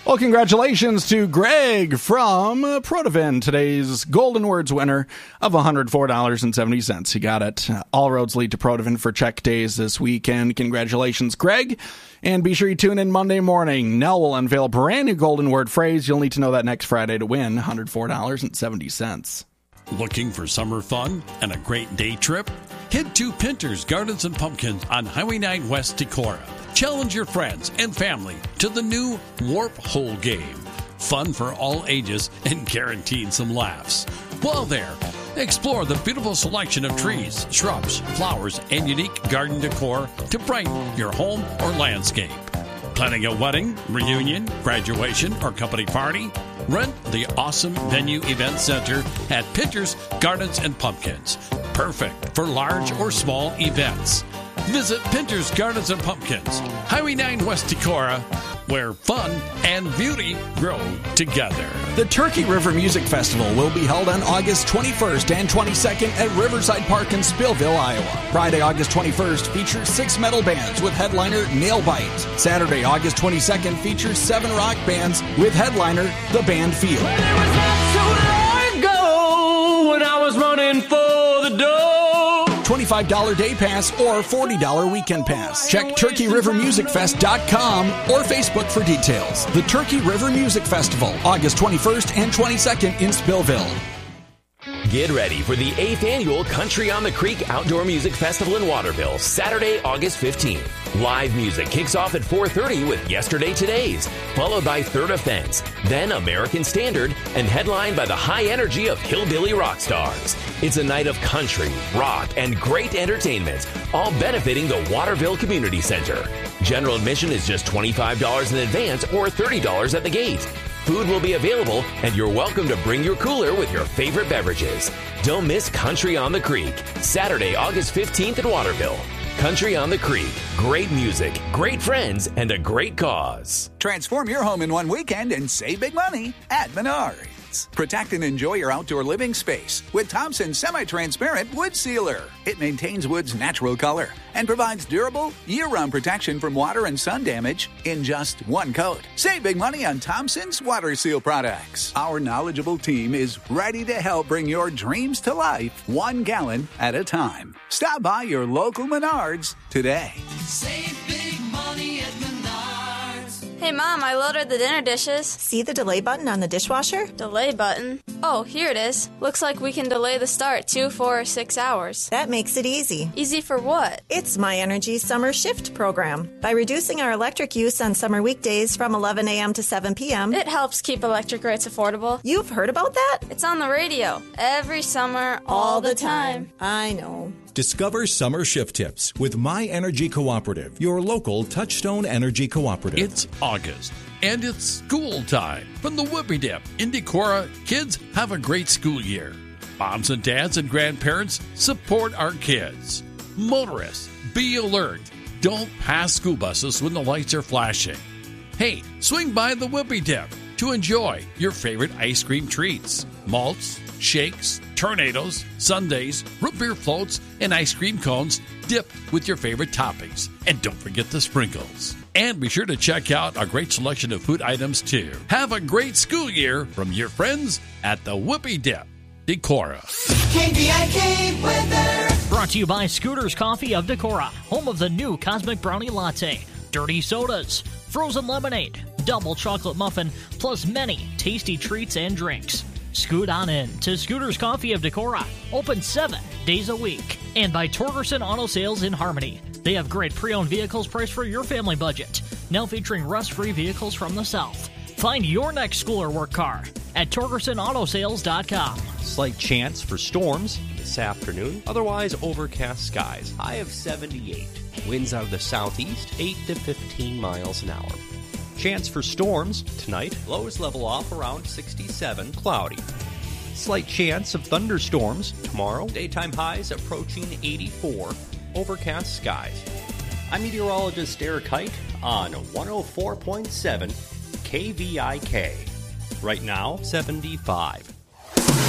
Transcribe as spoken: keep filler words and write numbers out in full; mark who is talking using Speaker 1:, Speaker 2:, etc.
Speaker 1: Well, congratulations to Greg from Protivin, today's Golden Words winner of one hundred four dollars and seventy cents. He got it. All roads lead to Protivin for check days this weekend. Congratulations, Greg. And be sure you tune in Monday morning. Nell will unveil a brand new golden word phrase. You'll need to know that next Friday to win one hundred four dollars and seventy cents.
Speaker 2: Looking for summer fun and a great day trip? Head to Pinter's Gardens and Pumpkins on Highway nine West Decorah. Challenge your friends and family to the new Warp Hole game. Fun for all ages and guaranteed some laughs. While there, explore the beautiful selection of trees, shrubs, flowers, and unique garden decor to brighten your home or landscape. Planning a wedding, reunion, graduation, or company party? Rent the awesome Venue Event Center at Pinter's Gardens and Pumpkins. Perfect for large or small events. Visit Pinter's Gardens and Pumpkins, Highway nine West Decorah, where fun and beauty grow together.
Speaker 1: The Turkey River Music Festival will be held on August twenty-first and twenty-second at Riverside Park in Spillville, Iowa. Friday, August twenty-first features six metal bands with headliner Nailbite. Saturday, August twenty-second features seven rock bands with headliner The Band Field.
Speaker 3: Well, it was not so long ago when I was running for the door.
Speaker 1: twenty-five dollars day pass or forty dollars weekend pass. Check turkey river music fest dot com or Facebook for details. The Turkey River Music Festival, August twenty-first and twenty-second in Spillville.
Speaker 4: Get ready for the eighth Annual Country on the Creek Outdoor Music Festival in Waterville, Saturday, August fifteenth. Live music kicks off at four thirty with Yesterday Todays, followed by Third Offense, then American Standard, and headlined by the high energy of Hillbilly Rock Stars. It's a night of country, rock, and great entertainment, all benefiting the Waterville Community Center. General admission is just twenty-five dollars in advance or thirty dollars at the gate. Food will be available, and you're welcome to bring your cooler with your favorite beverages. Don't miss Country on the Creek, Saturday, August fifteenth in Waterville. Country on the Creek. Great music, great friends, and a great cause.
Speaker 5: Transform your home in one weekend and save big money at Menards. Protect and enjoy your outdoor living space with Thompson Semi-Transparent Wood Sealer. It maintains wood's natural color and provides durable, year-round protection from water and sun damage in just one coat. Save big money on Thompson's Water Seal products. Our knowledgeable team is ready to help bring your dreams to life one gallon at a time. Stop by your local Menards today.
Speaker 6: Save big money at Menards.
Speaker 7: Hey, Mom, I loaded the dinner dishes.
Speaker 8: See the delay button on the dishwasher?
Speaker 7: Delay button? Oh, here it is. Looks like we can delay the start two, four, or six hours.
Speaker 8: That makes it easy.
Speaker 7: Easy for what?
Speaker 8: It's My Energy Summer Shift program. By reducing our electric use on summer weekdays from eleven a.m. to seven p.m.,
Speaker 7: it helps keep electric rates affordable.
Speaker 8: You've heard about that?
Speaker 7: It's on the radio. Every summer, all, all the time.
Speaker 8: time. I know.
Speaker 9: Discover summer shift tips with My Energy Cooperative, your local Touchstone Energy Cooperative.
Speaker 2: It's August, and it's school time. From the Whippy Dip in Decorah, kids have a great school year. Moms and dads and grandparents support our kids. Motorists, be alert. Don't pass school buses when the lights are flashing. Hey, swing by the Whippy Dip to enjoy your favorite ice cream treats. Malts, shakes, tornadoes, sundaes, root beer floats, and ice cream cones dipped with your favorite toppings. And don't forget the sprinkles. And be sure to check out our great selection of food items, too. Have a great school year from your friends at the Whippy Dip, Decorah.
Speaker 6: K B I K weather.
Speaker 10: Brought to you by Scooters Coffee of Decorah, home of the new Cosmic Brownie Latte, dirty sodas, frozen lemonade, double chocolate muffin, plus many tasty treats and drinks. Scoot on in to Scooters Coffee of Decorah, open seven days a week. And by Torgerson Auto Sales in Harmony. They have great pre-owned vehicles priced for your family budget, now featuring rust-free vehicles from the South. Find your next school or work car at Torgerson Auto Sales dot com.
Speaker 11: Slight chance for storms this afternoon, otherwise overcast skies. High of seventy-eight. Winds out of the southeast, eight to fifteen miles an hour. Chance for storms tonight, lows level off around sixty-seven, cloudy. Slight chance of thunderstorms tomorrow, daytime highs approaching eighty-four, overcast skies. I'm meteorologist Eric Hite on one oh four point seven K V I K. Right now, seventy-five.